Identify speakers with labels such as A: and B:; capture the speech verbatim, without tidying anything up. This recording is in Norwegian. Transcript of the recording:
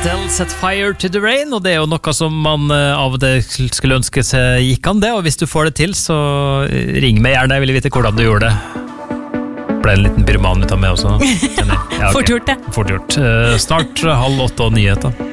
A: Adele Set Fire to the Rain, og det er jo noe som man av og til skulle ønske seg gikk an det, og hvis du får det til, så ring meg gjerne, jeg vil vite hvordan du gjorde det. Ble en liten pyroman ut av meg også. Ja, okay.
B: Fort gjort det.
A: Fort gjort. Snart halv åtte og nyheter.